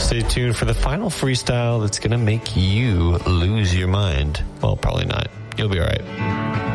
Stay tuned for the final freestyle that's going to make you lose your mind. Well, probably not. You'll be all right.